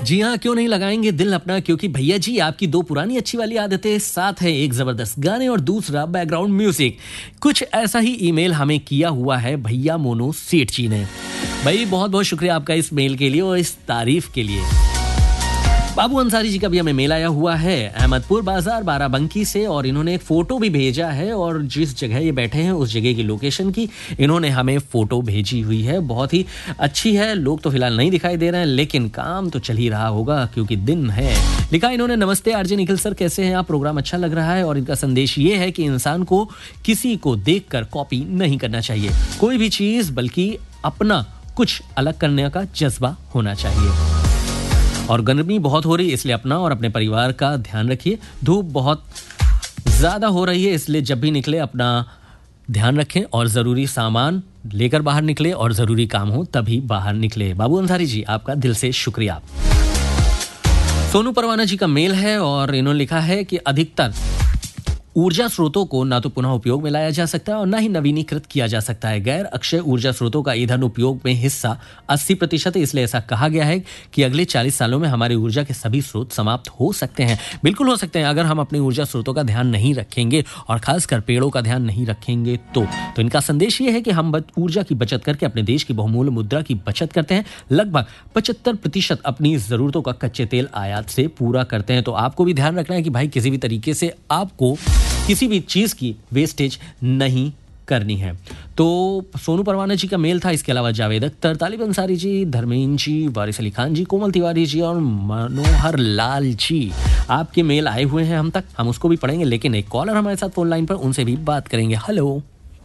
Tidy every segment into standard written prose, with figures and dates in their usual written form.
जी हाँ, क्यों नहीं लगाएंगे दिल अपना, क्योंकि भैया जी आपकी दो पुरानी अच्छी वाली आदतें, साथ है एक जबरदस्त गाने और दूसरा बैकग्राउंड म्यूजिक। कुछ ऐसा ही ईमेल हमें किया हुआ है भैया मोनू सेठ जी ने। भाई बहुत बहुत शुक्रिया आपका इस मेल के लिए और इस तारीफ के लिए। बाबू अंसारी जी का भी हमें मेल आया हुआ है अहमदपुर बाजार बाराबंकी से, और इन्होंने एक फोटो भी भेजा है और जिस जगह ये बैठे हैं उस जगह की लोकेशन की इन्होंने हमें फोटो भेजी हुई है। बहुत ही अच्छी है। लोग तो फिलहाल नहीं दिखाई दे रहे हैं लेकिन काम तो चल ही रहा होगा क्योंकि दिन है। लिखा इन्होंने, नमस्ते आरजे निखिल सर, कैसे हैं आप? प्रोग्राम अच्छा लग रहा है। और इनका संदेश ये है कि इंसान को किसी को देखकर कॉपी नहीं करना चाहिए कोई भी चीज, बल्कि अपना कुछ अलग करने का जज्बा होना चाहिए। और गर्मी बहुत हो रही है इसलिए अपना और अपने परिवार का ध्यान रखिए। धूप बहुत ज़्यादा हो रही है इसलिए जब भी निकले अपना ध्यान रखें और ज़रूरी सामान लेकर बाहर निकले और ज़रूरी काम हो तभी बाहर निकले। बाबू अंसारी जी आपका दिल से शुक्रिया। सोनू परवाना जी का मेल है और इन्होंने लिखा है कि अधिकतर ऊर्जा स्रोतों को ना तो पुनः उपयोग में लाया जा सकता है और ना ही नवीनीकृत किया जा सकता है। गैर अक्षय ऊर्जा स्रोतों का ईंधन उपयोग में हिस्सा 80% है। इसलिए ऐसा कहा गया है कि अगले 40 सालों में हमारी ऊर्जा के सभी स्रोत समाप्त हो सकते हैं। बिल्कुल हो सकते हैं अगर हम अपनी ऊर्जा स्रोतों का ध्यान नहीं रखेंगे और खासकर पेड़ों का ध्यान नहीं रखेंगे तो इनका संदेश ये है कि हम ऊर्जा की बचत करके अपने देश की बहुमूल्य मुद्रा की बचत करते हैं। लगभग 75% अपनी जरूरतों का कच्चे तेल आयात से पूरा करते हैं। तो आपको भी ध्यान रखना है कि भाई किसी भी तरीके से आपको किसी भी चीज की वेस्टेज नहीं करनी है। तो सोनू परवाना जी का मेल था। इसके अलावा जावेद अख्तर, तालिब अंसारी जी, धर्मेंद्र जी, वारिस अली खान जी, कोमल तिवारी जी और मनोहर लाल जी आपके मेल आए हुए हैं हम तक, हम उसको भी पढ़ेंगे। लेकिन एक कॉलर हमारे साथ फोन लाइन पर, उनसे भी बात करेंगे। हेलो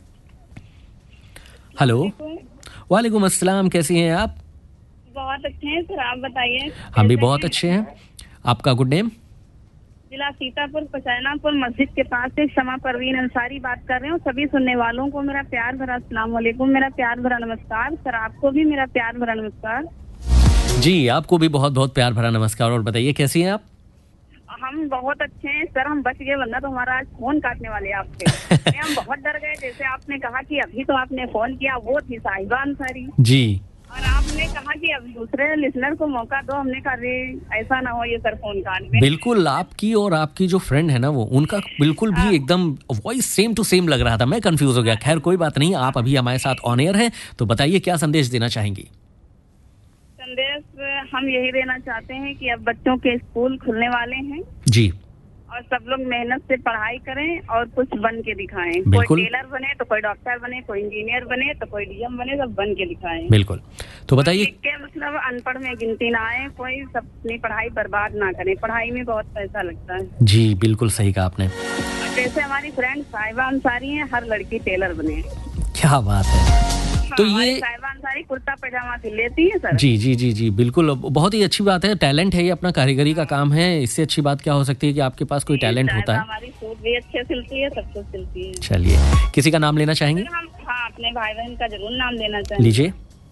हेलो, वालेकुम अस्सलाम, कैसी हैं आप? बहुत अच्छे हैं सर, आप बताइए। हम भी बहुत अच्छे हैं। आपका गुड नेम? जिला सीतापुर पचैनापुर मस्जिद के पास से शमा परवीन अंसारी बात कर रहे हूँ। सभी सुनने वालों को मेरा प्यार भरा अस्सलाम वालेकुम, मेरा प्यार भरा नमस्कार। सर आपको भी मेरा प्यार भरा नमस्कार। जी आपको भी बहुत बहुत प्यार भरा नमस्कार। और बताइए कैसी हैं आप? हम बहुत अच्छे हैं सर, हम बच गए वरना तो हमारा आज फोन काटने वाले आपसे। हम बहुत डर गए। जैसे आपने कहा कि अभी तो आपने फोन किया, वो थी साहिबा अंसारी जी, और आपने कहा कि अब दूसरे लिसनर को मौका दो। हमने कहा रे ऐसा ना हो ये सर फोन काट में। बिल्कुल, आपकी और आपकी जो फ्रेंड है ना वो, उनका बिल्कुल भी एकदम वॉइस सेम टू सेम लग रहा था। मैं कंफ्यूज हो गया। खैर कोई बात नहीं, आप अभी हमारे साथ ऑन एयर हैं तो बताइए क्या संदेश देना चाहेंगी? संदेश हम यही देना चाहते हैं कि अब बच्चों के स्कूल खुलने वाले हैं जी, और सब लोग मेहनत से पढ़ाई करें और कुछ बन के दिखाएं। कोई टेलर बने तो कोई डॉक्टर बने, कोई इंजीनियर बने तो कोई डीएम बने, सब बन के दिखाएं। बिल्कुल। तो बताइए क्या मतलब अनपढ़ में गिनती ना आए, कोई सब अपनी पढ़ाई बर्बाद ना करें। पढ़ाई में बहुत पैसा लगता है। जी बिल्कुल सही कहा आपने। जैसे हमारी फ्रेंड साहिबा अंसारी है, हर लड़की टेलर बने। क्या बात है। तो ये साहिबा अंसारी कुर्ता पैजामा सिल लेती है सर। जी जी जी जी बिल्कुल, बहुत ही अच्छी बात है। टैलेंट है ये, अपना कारीगरी का काम है। इससे अच्छी बात क्या हो सकती है कि आपके पास कोई टैलेंट होता है। हमारी सूट भी अच्छे सिलती है, सब कुछ सिलती है। चलिए, किसी का नाम लेना चाहेंगे? हम अपने भाई बहन का जरूर नाम लेना चाहेंगे। लीजिए।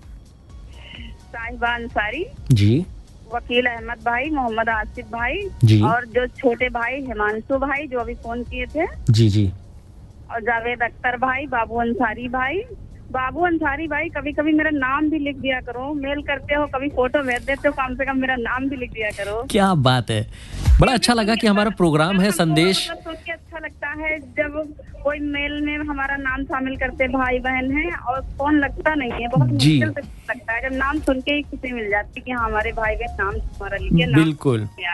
साहिबा अंसारी जी, वकील अहमद भाई, मोहम्मद आसिफ भाई जी, और जो छोटे भाई हिमांशु भाई जो अभी फोन किए थे, जी जी, और जावेद अख्तर भाई, बाबू अंसारी भाई। बाबू अंसारी भाई कभी कभी मेरा नाम भी लिख दिया करो। मेल करते हो, कभी फोटो भेज देते हो, कम से कम मेरा नाम भी लिख दिया करो। क्या बात है। बड़ा अच्छा लगा कि हमारा प्रोग्राम है संदेश। सोच के अच्छा लगता है जब कोई मेल में हमारा नाम शामिल करते भाई बहन है और फोन लगता नहीं है। बहुत मुश्किल से लगता है जब नाम सुन के ही खुशी मिल जाती है कि हाँ हमारे भाई बहन नाम हमारा लिखे। बिल्कुल